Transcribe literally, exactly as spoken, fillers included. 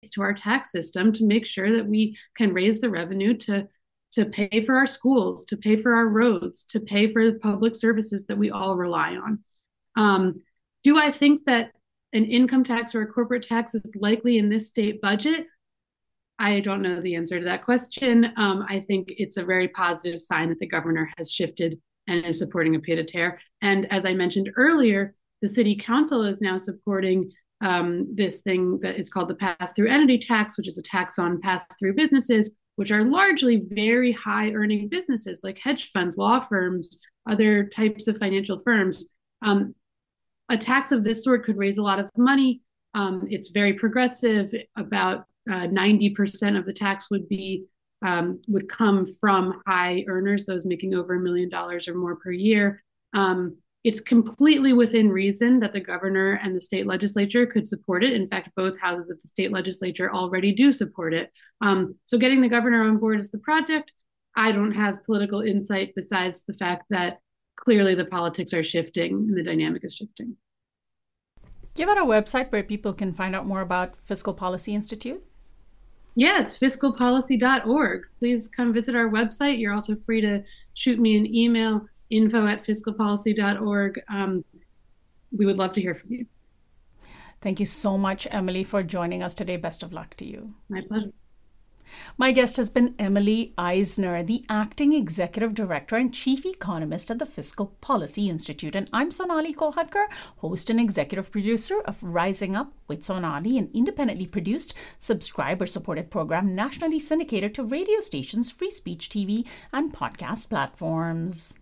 to our tax system to make sure that we can raise the revenue to to pay for our schools, to pay for our roads, to pay for the public services that we all rely on. Um, do I think that an income tax or a corporate tax is likely in this state budget? I don't know the answer to that question. Um, I think it's a very positive sign that the governor has shifted and is supporting a pied-à-terre. And as I mentioned earlier, the city council is now supporting um, this thing that is called the pass-through entity tax, which is a tax on pass-through businesses, which are largely very high-earning businesses like hedge funds, law firms, other types of financial firms. Um, a tax of this sort could raise a lot of money. Um, it's very progressive. About uh, ninety percent of the tax would be um, would come from high earners, those making over a million dollars or more per year. Um, it's completely within reason that the governor and the state legislature could support it. In fact, both houses of the state legislature already do support it. Um, so getting the governor on board is the project. I don't have political insight besides the fact that clearly the politics are shifting and the dynamic is shifting. Give out a website where people can find out more about Fiscal Policy Institute. Yeah, it's fiscal policy dot org. Please come visit our website. You're also free to shoot me an email, info at fiscal policy dot org. Um, we would love to hear from you. Thank you so much, Emily, for joining us today. Best of luck to you. My pleasure. My guest has been Emily Eisner, the Acting Executive Director and Chief Economist at the Fiscal Policy Institute. And I'm Sonali Kohatkar, host and executive producer of Rising Up with Sonali, an independently produced, subscriber-supported program nationally syndicated to radio stations, free speech T V, and podcast platforms.